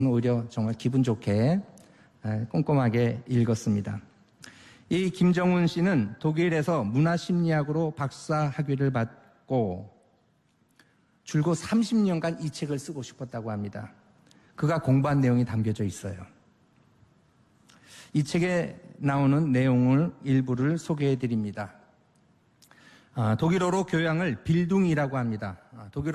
오히려 정말 기분 좋게 꼼꼼하게 읽었습니다. 이 김정훈 씨는 독일에서 문화심리학으로 박사 학위를 받고 줄곧 30년간 이 책을 쓰고 싶었다고 합니다. 그가 공부한 내용이 담겨져 있어요. 이 책에 나오는 내용을 일부를 소개해 드립니다. 독일어로 교양을 빌둥이라고 합니다. 독일